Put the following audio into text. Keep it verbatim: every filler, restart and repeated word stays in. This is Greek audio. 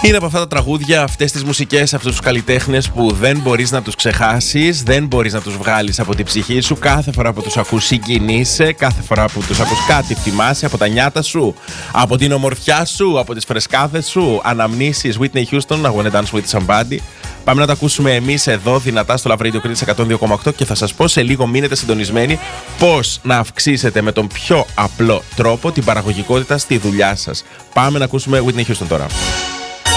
Είναι από αυτά τα τραγούδια, αυτές τις μουσικές, αυτούς τους καλλιτέχνες που δεν μπορείς να τους ξεχάσεις, δεν μπορείς να τους βγάλεις από την ψυχή σου. Κάθε φορά που τους ακούς συγκινείσαι, κάθε φορά που τους ακούς κάτι θυμάσαι από τα νιάτα σου, από την ομορφιά σου, από τις φρεσκάδες σου. Αναμνήσεις Whitney Houston, I Wanna Dance With Somebody. Πάμε να τα ακούσουμε εμείς εδώ δυνατά στο Love Radio Crete εκατόν δύο κόμμα οκτώ και θα σας πω σε λίγο, μείνετε συντονισμένοι, πώς να αυξήσετε με τον πιο απλό τρόπο την παραγωγικότητα στη δουλειά σας. Πάμε να ακούσουμε Whitney Houston τώρα.